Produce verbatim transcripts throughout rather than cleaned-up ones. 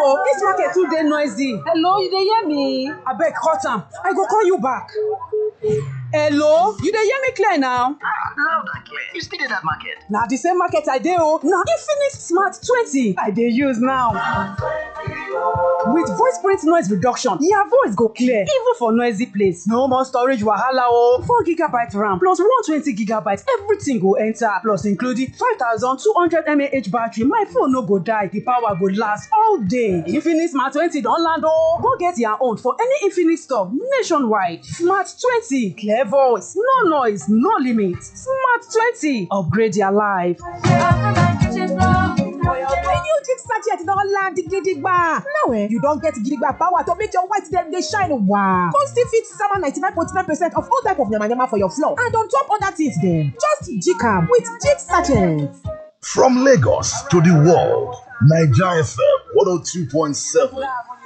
oh. This market too dey noisy. Hello, you dey hear me? Abeg cut am. I go call you back. Hello, you dey hear me clear now? Ah, loud and clear. You still dey that market? Na the same market I dey oh. Na Infinix Smart twenty I dey use now. With voice print noise reduction, your voice go clear even for noisy place. No more storage wahala oh. four gigabyte RAM plus one hundred twenty gigabyte, everything go enter. Plus including five thousand two hundred milliamp hour battery. My phone no go die. The power go last all day. Infinix Smart twenty don land oh. Go get your own for any Infinix store nationwide. Smart twenty, clear voice, no noise, no limit. Smart twenty, upgrade your life. The new jig sachet don land gidigba. Now eh, you don get gidigba power to make your white dem dey shine wow. Come still fit sama ninety-nine point nine percent of all type of yamayama for your floor and on top other things dem. Just jig am with jig sachet. From Lagos to the world, Naija F M one oh two point seven.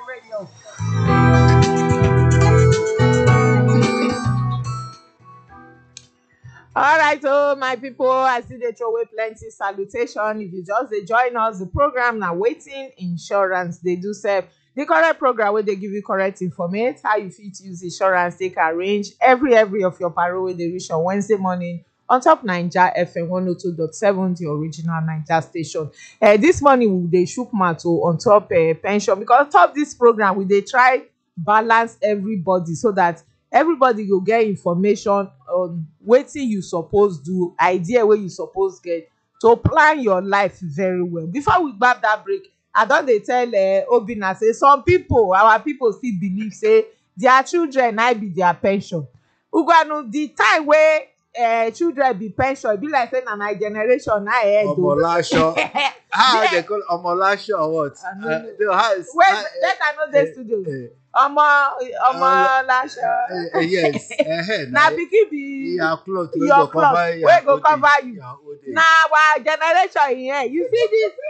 All right, oh my people, I see they throw away plenty salutation. If you just dey join us, the program now waiting insurance. They do serve the correct program where they give you correct information, how you fit use insurance, take arrange every every of your parole where they reach on Wednesday morning on top Naija F M one oh two point seven, the original Naija station. Uh, this morning we dey shook mouth on top uh, pension because top this program we dey try balance everybody so that everybody go get information on wetin you suppose do, idea wey you suppose get to plan your life very well. Before we gbab that break, I don dey tell uh, Obinna say some people, our people still believe say their children na be their pension. Ugwanu, the time wey uh, children be pension, e be like say na my generation na ahead o. Omolasho. How they call Omolasho or what? I no Uh, know. no, how is, Wait, how, let I know the uh, studio. uh, Omo, Omolasho. uh, uh, yes. Uh, Na pikin be your cloth wey your go cloth cover your wey go old cover age, you. your old age. Na our generation here. You see this